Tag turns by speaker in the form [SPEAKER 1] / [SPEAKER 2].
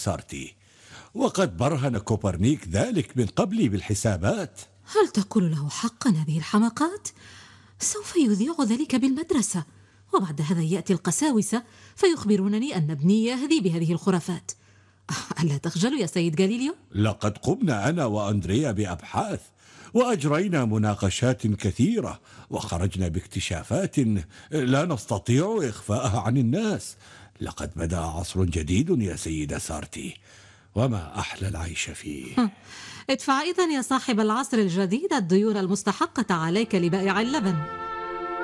[SPEAKER 1] سارتي، وقد برهن كوبرنيك ذلك من قبل بالحسابات.
[SPEAKER 2] هل تقول له حقا هذه الحماقات؟ سوف يذيع ذلك بالمدرسة، وبعد هذا يأتي القساوسة فيخبرونني أن ابني يهذي بهذه الخرافات. ألا تخجل يا سيد غاليليو؟
[SPEAKER 1] لقد قمنا أنا وأندريا بأبحاث، وأجرينا مناقشات كثيرة، وخرجنا باكتشافات لا نستطيع إخفاءها عن الناس. لقد بدأ عصر جديد يا سيدة سارتي، وما أحلى العيش فيه.
[SPEAKER 2] ادفع إذن يا صاحب العصر الجديد الديون المستحقة عليك لبائع اللبن.